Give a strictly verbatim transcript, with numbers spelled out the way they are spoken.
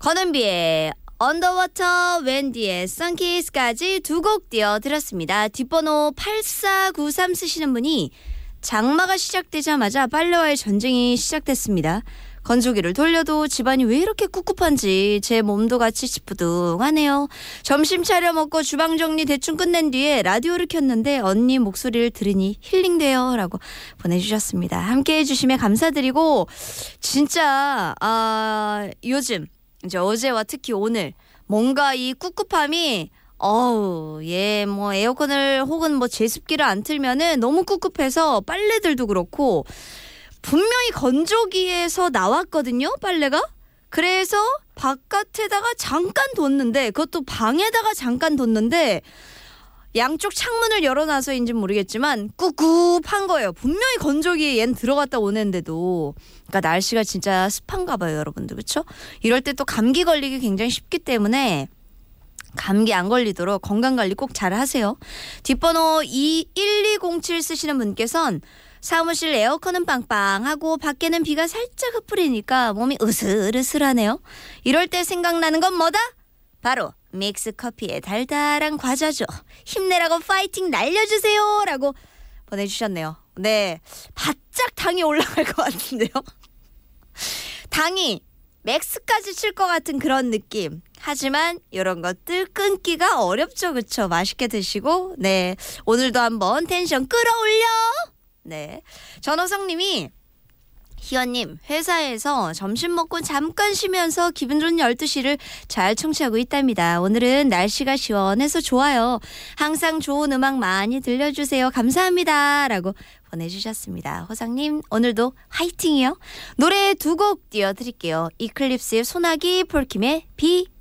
건은비의 언더워터, 웬디의 선키스까지 두 곡 띄워드렸습니다. 뒷번호 팔사구삼 쓰시는 분이 장마가 시작되자마자 빨래와의 전쟁이 시작됐습니다. 건조기를 돌려도 집안이 왜 이렇게 꿉꿉한지 제 몸도 같이 찌뿌둥하네요. 점심 차려 먹고 주방 정리 대충 끝낸 뒤에 라디오를 켰는데 언니 목소리를 들으니 힐링돼요 라고 보내주셨습니다. 함께 해주시면 감사드리고 진짜 아, 요즘 이제 어제와 특히 오늘 뭔가 이 꿉꿉함이 어우, 예, 뭐 에어컨을 혹은 뭐 제습기를 안 틀면은 너무 꿉꿉해서 빨래들도 그렇고 분명히 건조기에서 나왔거든요, 빨래가. 그래서 바깥에다가 잠깐 뒀는데 그것도 방에다가 잠깐 뒀는데 양쪽 창문을 열어놔서인지는 모르겠지만 꿉꿉한 거예요. 분명히 건조기에 얜 들어갔다 오는데도. 그러니까 날씨가 진짜 습한가 봐요, 여러분들. 그렇죠? 이럴 때 또 감기 걸리기 굉장히 쉽기 때문에 감기 안 걸리도록 건강관리 꼭 잘 하세요. 뒷번호 일이공칠 쓰시는 분께서는 사무실 에어컨은 빵빵하고 밖에는 비가 살짝 흩뿌리니까 몸이 으슬으슬하네요. 이럴 때 생각나는 건 뭐다? 바로 믹스커피의 달달한 과자죠. 힘내라고 파이팅 날려주세요 라고 보내주셨네요. 네, 바짝 당이 올라갈 것 같은데요. 당이 맥스까지 칠 것 같은 그런 느낌. 하지만 이런 것들 끊기가 어렵죠. 그쵸? 맛있게 드시고 네, 오늘도 한번 텐션 끌어올려. 네, 전호성님이 희연님 회사에서 점심 먹고 잠깐 쉬면서 기분 좋은 열두 시를 잘 청취하고 있답니다. 오늘은 날씨가 시원해서 좋아요. 항상 좋은 음악 많이 들려주세요. 감사합니다 라고 보내주셨습니다. 호상님 오늘도 화이팅이요. 노래 두 곡 띄워드릴게요. 이클립스의 소나기, 폴킴의 비.